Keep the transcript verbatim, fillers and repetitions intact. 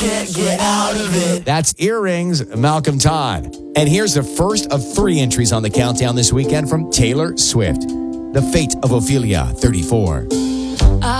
can't get out of it. That's Earrings, Malcolm Todd. And here's the first of three entries on the countdown this weekend from Taylor Swift. The Fate of Ophelia, thirty-four.